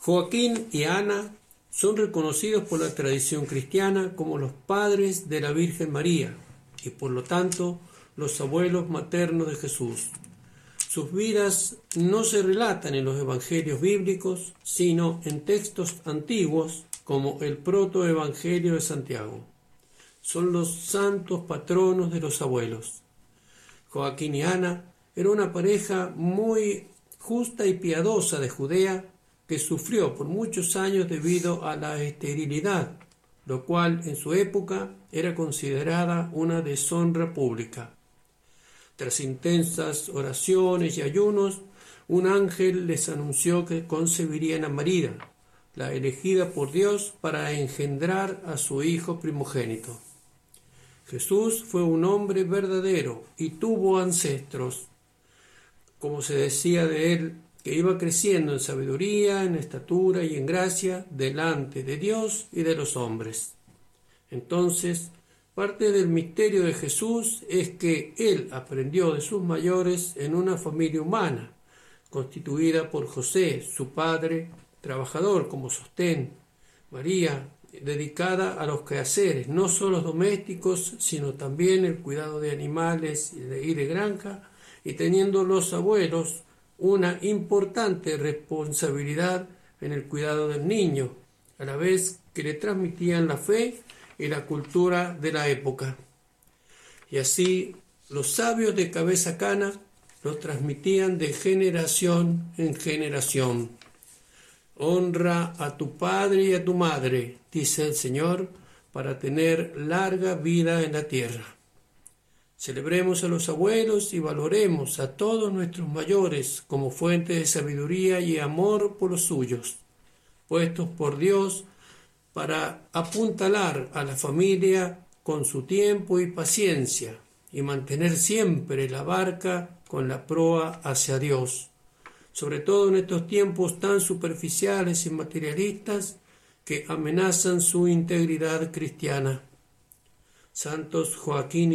Joaquín y Ana son reconocidos por la tradición cristiana como los padres de la Virgen María y por lo tanto los abuelos maternos de Jesús. Sus vidas no se relatan en los evangelios bíblicos, sino en textos antiguos como el protoevangelio de Santiago. Son los santos patronos de los abuelos. Joaquín y Ana era una pareja muy justa y piadosa de Judea que sufrió por muchos años debido a la esterilidad, lo cual en su época era considerada una deshonra pública. Tras intensas oraciones y ayunos, un ángel les anunció que concebirían a María, la elegida por Dios para engendrar a su hijo primogénito. Jesús fue un hombre verdadero y tuvo ancestros. Como se decía de él, que iba creciendo en sabiduría, en estatura y en gracia delante de Dios y de los hombres. Entonces, parte del misterio de Jesús es que él aprendió de sus mayores en una familia humana, constituida por José, su padre, trabajador como sostén, María, dedicada a los quehaceres, no solo domésticos, sino también el cuidado de animales y de granja, y teniendo los abuelos una importante responsabilidad en el cuidado del niño, a la vez que le transmitían la fe y la cultura de la época. Y así los sabios de cabeza cana los transmitían de generación en generación. Honra a tu padre y a tu madre, dice el Señor, para tener larga vida en la tierra. Celebremos a los abuelos y valoremos a todos nuestros mayores como fuente de sabiduría y amor por los suyos, puestos por Dios para apuntalar a la familia con su tiempo y paciencia y mantener siempre la barca con la proa hacia Dios, sobre todo en estos tiempos tan superficiales y materialistas que amenazan su integridad cristiana. Santos Joaquín